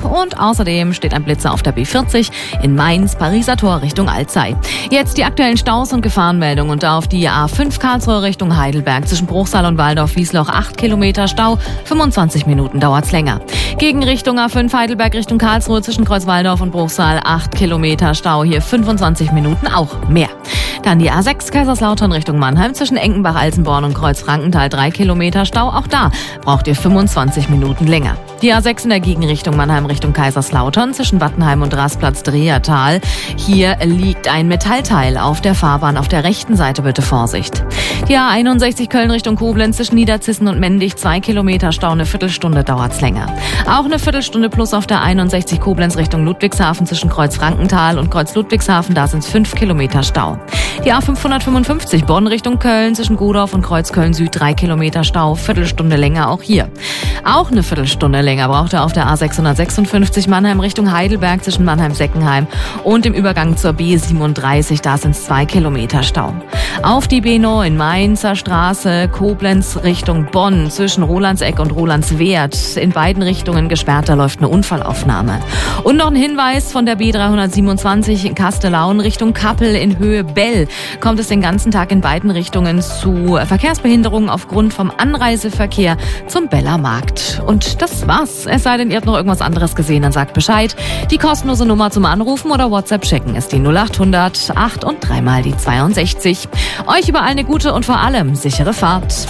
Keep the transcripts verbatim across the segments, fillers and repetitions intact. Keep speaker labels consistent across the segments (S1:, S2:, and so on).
S1: und außerdem steht ein Blitzer auf der B vierzig in Mainz, Pariser Tor Richtung Alzey. Jetzt die aktuellen Staus und Gefahrenmeldungen und auf die A fünf Karlsruhe Richtung Heidelberg zwischen Bruchsal und Waldorf-Wiesloch acht Kilometer Stau, fünfundzwanzig Minuten dauert's länger. Gegen Richtung A fünf Heidelberg Richtung Karlsruhe zwischen Kreuzwaldorf und Bruchsal acht Kilometer Stau, hier fünfundzwanzig Minuten auch mehr. Dann die A sechs Kaiserslautern Richtung Mannheim zwischen Enkenbach-Alsenborn und Kreuz-Frankenthal drei Kilometer Stau, auch da braucht ihr fünfundzwanzig Minuten länger. Die A sechs in der Gegenrichtung Mannheim Richtung Kaiserslautern zwischen Wattenheim und Rastplatz-Drehertal. Hier liegt ein Metallteil auf der Fahrbahn, auf der rechten Seite bitte Vorsicht. Die A einundsechzig Köln Richtung Koblenz zwischen Niederzissen und Mendig zwei Kilometer Stau, eine Viertelstunde dauert's länger. Auch eine Viertelstunde plus auf der einundsechzig Koblenz Richtung Ludwigshafen zwischen Kreuz-Frankenthal und Kreuz-Ludwigshafen, da sind's fünf Kilometer Stau. Die A fünfhundertfünfundfünfzig Bonn Richtung Köln zwischen Godorf und Kreuzköln Süd drei Kilometer Stau, Viertelstunde länger auch hier. Auch eine Viertelstunde länger braucht er auf der A sechshundertsechsundfünfzig Mannheim Richtung Heidelberg zwischen Mannheim-Seckenheim und im Übergang zur B siebenunddreißig, da sind es zwei Kilometer Stau. Auf die B neun Mainzer Straße, Koblenz Richtung Bonn zwischen Rolandseck und Rolandswerth in beiden Richtungen gesperrt, da läuft eine Unfallaufnahme. Und noch ein Hinweis von der B dreihundertsiebenundzwanzig in Kastellaun Richtung Kappel in Höhe Bell kommt es den ganzen Tag in beiden Richtungen zu Verkehrsbehinderungen aufgrund vom Anreiseverkehr zum Beller Markt. Und das war's. Es sei denn, ihr habt noch irgendwas anderes gesehen, dann sagt Bescheid. Die kostenlose Nummer zum Anrufen oder WhatsApp checken ist die null achthundert acht und dreimal die zweiundsechzig. Euch überall eine gute und vor allem sichere Fahrt.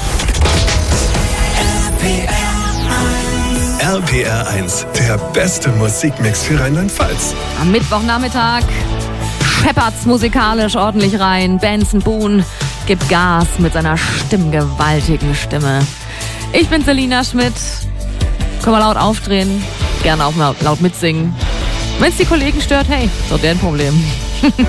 S2: R P R eins, der beste Musikmix für Rheinland-Pfalz.
S1: Am Mittwochnachmittag scheppert's musikalisch ordentlich rein. Benson Boone gibt Gas mit seiner stimmgewaltigen Stimme. Ich bin Selina Schmidt. Können wir laut aufdrehen, gerne auch laut, laut mitsingen. Wenn es die Kollegen stört, hey, ist doch deren Problem.